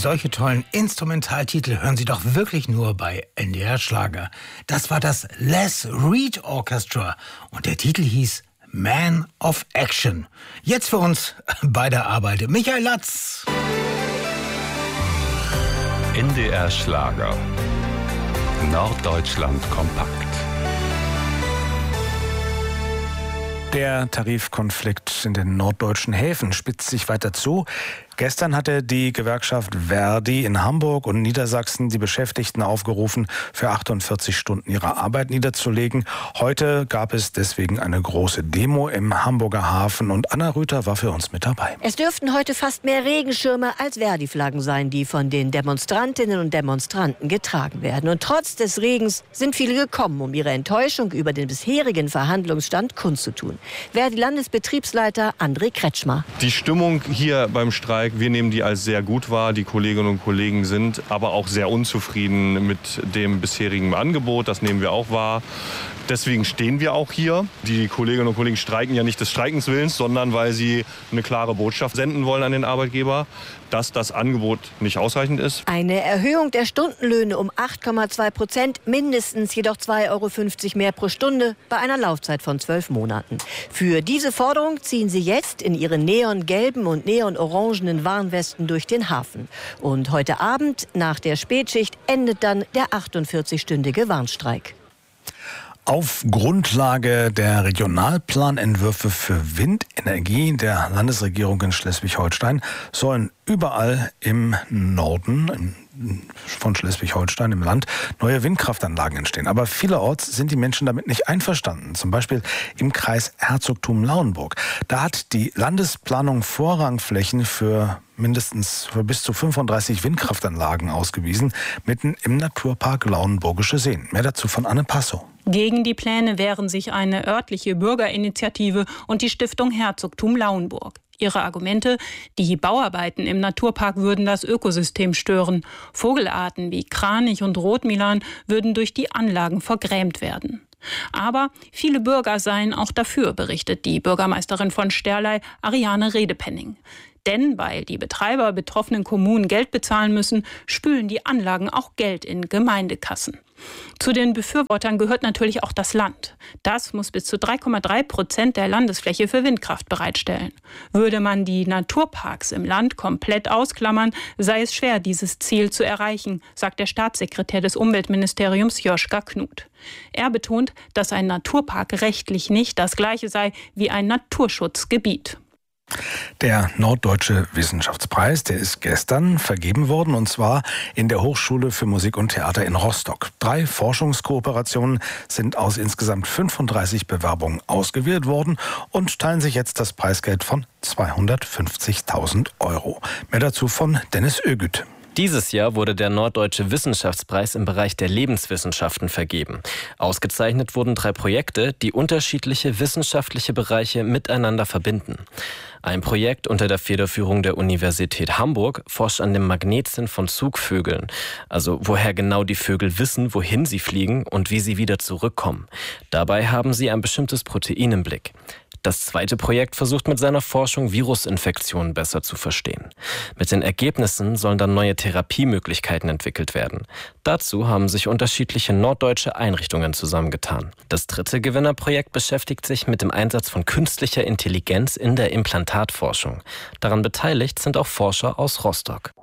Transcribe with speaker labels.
Speaker 1: Solche tollen Instrumentaltitel hören Sie doch wirklich nur bei NDR Schlager. Das war das Les Reed Orchestra und der Titel hieß Man of Action. Jetzt für uns bei der Arbeit Michael Latz.
Speaker 2: NDR Schlager. Norddeutschland kompakt.
Speaker 3: Der Tarifkonflikt in den norddeutschen Häfen spitzt sich weiter zu. Gestern hatte die Gewerkschaft ver.di in Hamburg und Niedersachsen die Beschäftigten aufgerufen, für 48 Stunden ihre Arbeit niederzulegen. Heute gab es deswegen eine große Demo im Hamburger Hafen und Anna Rüther war für uns mit dabei.
Speaker 4: Es dürften heute fast mehr Regenschirme als Verdi-Flaggen sein, die von den Demonstrantinnen und Demonstranten getragen werden. Und trotz des Regens sind viele gekommen, um ihre Enttäuschung über den bisherigen Verhandlungsstand kundzutun. Verdi-Landesbetriebsleiter André Kretschmer.
Speaker 5: Die Stimmung hier beim Streik, wir nehmen die als sehr gut wahr. Die Kolleginnen und Kollegen sind aber auch sehr unzufrieden mit dem bisherigen Angebot. Das nehmen wir auch wahr. Deswegen stehen wir auch hier. Die Kolleginnen und Kollegen streiken ja nicht des Streikens Willens, sondern weil sie eine klare Botschaft senden wollen an den Arbeitgeber, dass das Angebot nicht ausreichend ist.
Speaker 4: Eine Erhöhung der Stundenlöhne um 8,2%, mindestens jedoch 2,50 € mehr pro Stunde bei einer Laufzeit von 12 Monaten. Für diese Forderung ziehen sie jetzt in ihren neongelben und neonorangenen Warnwesten durch den Hafen. Und heute Abend, nach der Spätschicht, endet dann der 48-stündige Warnstreik.
Speaker 3: Auf Grundlage der Regionalplanentwürfe für Windenergie der Landesregierung in Schleswig-Holstein sollen überall im Norden von Schleswig-Holstein im Land neue Windkraftanlagen entstehen. Aber vielerorts sind die Menschen damit nicht einverstanden. Zum Beispiel im Kreis Herzogtum Lauenburg. Da hat die Landesplanung Vorrangflächen für bis zu 35 Windkraftanlagen ausgewiesen, mitten im Naturpark Lauenburgische Seen. Mehr dazu von Anne Passow.
Speaker 6: Gegen die Pläne wehren sich eine örtliche Bürgerinitiative und die Stiftung Herzogtum Lauenburg. Ihre Argumente: Die Bauarbeiten im Naturpark würden das Ökosystem stören. Vogelarten wie Kranich und Rotmilan würden durch die Anlagen vergrämt werden. Aber viele Bürger seien auch dafür, berichtet die Bürgermeisterin von Sterlei, Ariane Redepenning. Denn weil die Betreiber betroffenen Kommunen Geld bezahlen müssen, spülen die Anlagen auch Geld in Gemeindekassen. Zu den Befürwortern gehört natürlich auch das Land. Das muss bis zu 3,3% der Landesfläche für Windkraft bereitstellen. Würde man die Naturparks im Land komplett ausklammern, sei es schwer, dieses Ziel zu erreichen, sagt der Staatssekretär des Umweltministeriums Joschka Knut. Er betont, dass ein Naturpark rechtlich nicht das Gleiche sei wie ein Naturschutzgebiet.
Speaker 3: Der Norddeutsche Wissenschaftspreis, der ist gestern vergeben worden, und zwar in der Hochschule für Musik und Theater in Rostock. 3 Forschungskooperationen sind aus insgesamt 35 Bewerbungen ausgewählt worden und teilen sich jetzt das Preisgeld von 250.000 €. Mehr dazu von Dennis Ögüt.
Speaker 7: Dieses Jahr wurde der Norddeutsche Wissenschaftspreis im Bereich der Lebenswissenschaften vergeben. Ausgezeichnet wurden 3 Projekte, die unterschiedliche wissenschaftliche Bereiche miteinander verbinden. Ein Projekt unter der Federführung der Universität Hamburg forscht an dem Magnetsinn von Zugvögeln. Also woher genau die Vögel wissen, wohin sie fliegen und wie sie wieder zurückkommen. Dabei haben sie ein bestimmtes Protein im Blick. Das zweite Projekt versucht mit seiner Forschung, Virusinfektionen besser zu verstehen. Mit den Ergebnissen sollen dann neue Therapiemöglichkeiten entwickelt werden. Dazu haben sich unterschiedliche norddeutsche Einrichtungen zusammengetan. Das dritte Gewinnerprojekt beschäftigt sich mit dem Einsatz von künstlicher Intelligenz in der Implantatforschung. Daran beteiligt sind auch Forscher aus Rostock.